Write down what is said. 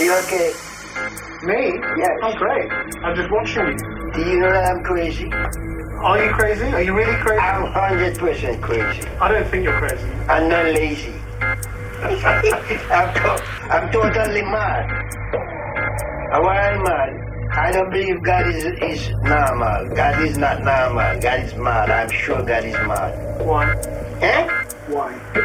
you okay? Me? Yes. I'm great. I'm just watching you. Do you know that I'm crazy? Are you crazy? Are you really crazy? I'm 100% crazy. I don't think you're crazy. I'm not lazy. I'm totally mad. Why I'm mad? I don't believe God is normal. God is not normal. God is mad. I'm sure God is mad. Why? Eh? Why?